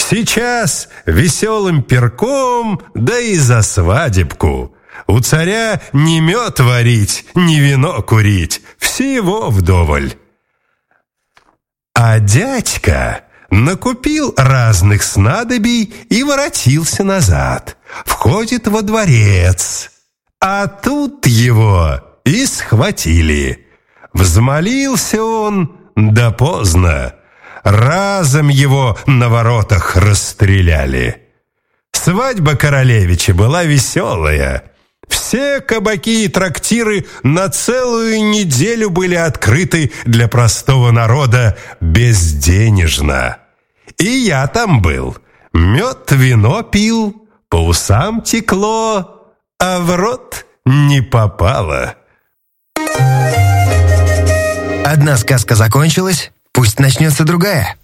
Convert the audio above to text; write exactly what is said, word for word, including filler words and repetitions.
Сейчас веселым перком, да и за свадебку. У царя не мед варить, не вино курить, всего вдоволь. А дядька накупил разных снадобий и воротился назад. Входит во дворец, а тут его и схватили. Взмолился он, да поздно. Разом его на воротах расстреляли. Свадьба королевича была веселая. Все кабаки и трактиры на целую неделю были открыты для простого народа безденежно. И я там был. Мед, вино пил, по усам текло, а в рот не попало. Одна сказка закончилась, пусть начнется другая.